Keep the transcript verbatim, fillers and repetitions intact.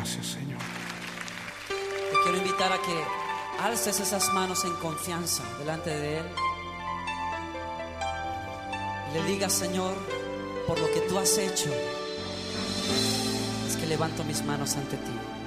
Gracias, Señor. Te quiero invitar a que alces esas manos en confianza delante de Él y le digas: Señor, por lo que tú has hecho, es que levanto mis manos ante ti.